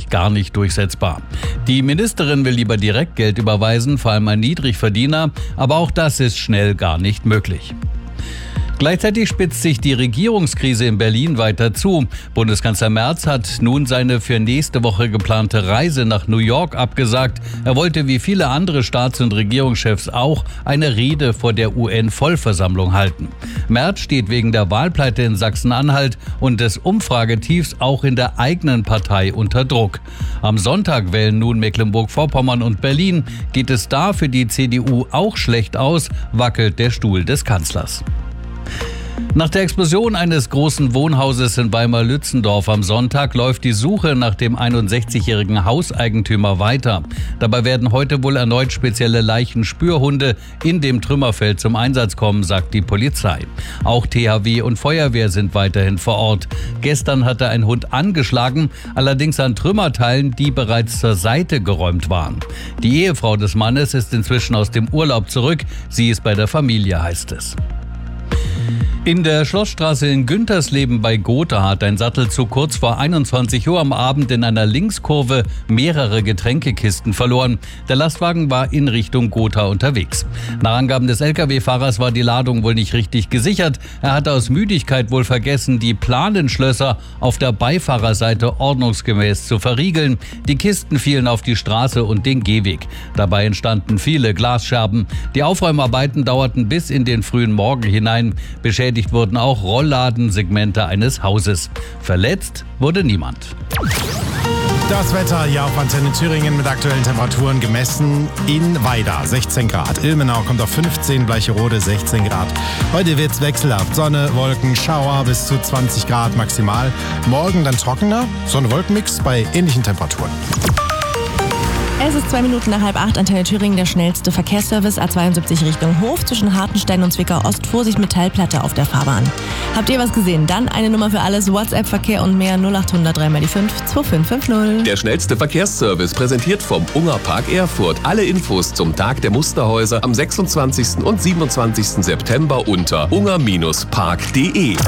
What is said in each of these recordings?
eigentlich gar nicht durchsetzbar. Die Ministerin will lieber direkt Geld überweisen, vor allem an Niedrigverdiener, aber auch das ist schnell gar nicht möglich. Gleichzeitig spitzt sich die Regierungskrise in Berlin weiter zu. Bundeskanzler Merz hat nun seine für nächste Woche geplante Reise nach New York abgesagt. Er wollte wie viele andere Staats- und Regierungschefs auch eine Rede vor der UN-Vollversammlung halten. Merz steht wegen der Wahlpleite in Sachsen-Anhalt und des Umfragetiefs auch in der eigenen Partei unter Druck. Am Sonntag wählen nun Mecklenburg-Vorpommern und Berlin. Geht es da für die CDU auch schlecht aus, wackelt der Stuhl des Kanzlers. Nach der Explosion eines großen Wohnhauses in Weimar-Lützendorf am Sonntag läuft die Suche nach dem 61-jährigen Hauseigentümer weiter. Dabei werden heute wohl erneut spezielle Leichenspürhunde in dem Trümmerfeld zum Einsatz kommen, sagt die Polizei. Auch THW und Feuerwehr sind weiterhin vor Ort. Gestern hatte ein Hund angeschlagen, allerdings an Trümmerteilen, die bereits zur Seite geräumt waren. Die Ehefrau des Mannes ist inzwischen aus dem Urlaub zurück. Sie ist bei der Familie, heißt es. In der Schlossstraße in Güntersleben bei Gotha hat ein Sattelzug kurz vor 21 Uhr am Abend in einer Linkskurve mehrere Getränkekisten verloren. Der Lastwagen war in Richtung Gotha unterwegs. Nach Angaben des Lkw-Fahrers war die Ladung wohl nicht richtig gesichert. Er hatte aus Müdigkeit wohl vergessen, die Planenschlösser auf der Beifahrerseite ordnungsgemäß zu verriegeln. Die Kisten fielen auf die Straße und den Gehweg. Dabei entstanden viele Glasscherben. Die Aufräumarbeiten dauerten bis in den frühen Morgen hinein. Beschädigt wurden auch Rolladensegmente eines Hauses. Verletzt wurde niemand. Das Wetter hier auf Antenne Thüringen mit aktuellen Temperaturen gemessen in Weida 16 Grad. Ilmenau kommt auf 15, Bleicherode 16 Grad. Heute wird's wechselhaft. Sonne, Wolken, Schauer bis zu 20 Grad maximal. Morgen dann trockener, Sonne-Wolken-Mix bei ähnlichen Temperaturen. Es ist 2 Minuten nach 7:30, Antenne Thüringen, der schnellste Verkehrsservice A72 Richtung Hof zwischen Hartenstein und Zwickau Ost. Vorsicht mit Teilplatte auf der Fahrbahn. Habt ihr was gesehen? Dann eine Nummer für alles, WhatsApp-Verkehr und mehr 0800 3x5 2550. Der schnellste Verkehrsservice präsentiert vom Ungerpark Erfurt. Alle Infos zum Tag der Musterhäuser am 26. und 27. September unter unger-park.de.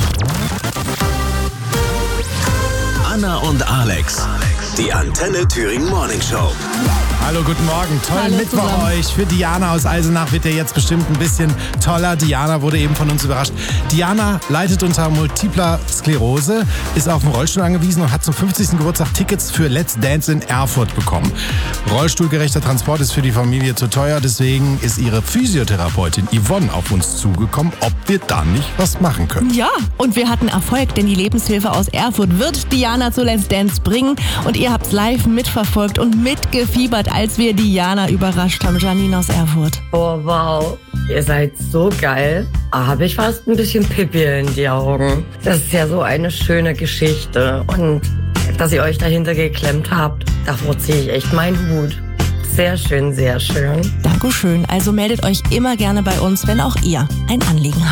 Anna und Alex, die Antenne Thüringen Morning Show. Hallo, guten Morgen. Tollen Hallo Mittwoch zusammen. euch. Für Diana aus Eisenach wird der jetzt bestimmt ein bisschen toller. Diana wurde eben von uns überrascht. Diana leidet unter multipler Sklerose, ist auf den Rollstuhl angewiesen und hat zum 50. Geburtstag Tickets für Let's Dance in Erfurt bekommen. Rollstuhlgerechter Transport ist für die Familie zu teuer, deswegen ist ihre Physiotherapeutin Yvonne auf uns zugekommen, ob wir da nicht was machen können. Ja, und wir hatten Erfolg, denn die Lebenshilfe aus Erfurt wird Diana zu Let's Dance bringen. Und ihr habt's live mitverfolgt und mitgefiebert, als wir Diana überrascht haben. Janine aus Erfurt. Oh, wow. Ihr seid so geil. Habe ich fast ein bisschen Pipi in die Augen. Das ist ja so eine schöne Geschichte. Und dass ihr euch dahinter geklemmt habt, davor ziehe ich echt meinen Hut. Sehr schön, sehr schön. Dankeschön. Also meldet euch immer gerne bei uns, wenn auch ihr ein Anliegen habt.